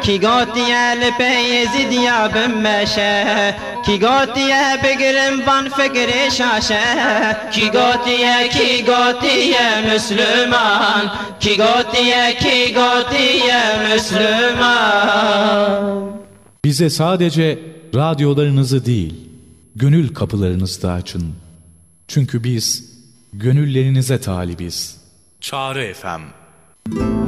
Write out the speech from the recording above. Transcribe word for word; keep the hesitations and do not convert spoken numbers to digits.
کی گوتیه لپه یزیدیا بمشه کی گوتیه بگرم وان فکر شاشه کی گوتیه کی گوتیه Müslüman ki gotiye ki gotiye Müslüman. Bize sadece radyolarınızı değil, gönül kapılarınızı da açın. Çünkü biz gönüllerinize talibiz. Çağrı F M